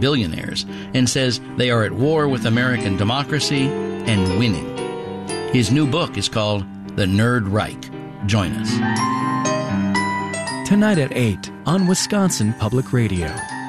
billionaires and says they are at war with American democracy and winning. His new book is called The Nerd Reich. Join us. Tonight at 8 on Wisconsin Public Radio.